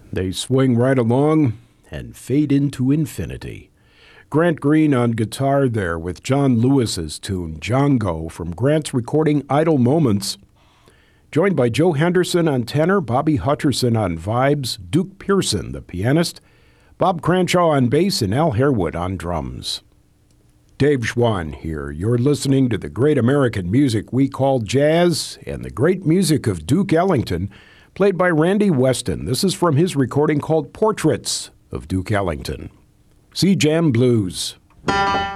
They swing right along and fade into infinity. Grant Green on guitar there with John Lewis's tune, Django, from Grant's recording Idle Moments. Joined by Joe Henderson on tenor, Bobby Hutcherson on vibes, Duke Pearson, the pianist, Bob Cranshaw on bass, and Al Harewood on drums. Dave Schwann here. You're listening to the great American music we call jazz and the great music of Duke Ellington, played by Randy Weston. This is from his recording called Portraits of Duke Ellington. Sea Jam Blues.